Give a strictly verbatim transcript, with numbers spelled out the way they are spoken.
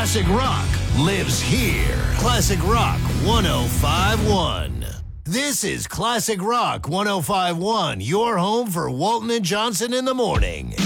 classic rock lives here. Classic Rock one oh five point one. This is Classic Rock one oh five point one, your home for Walton and Johnson in the morning.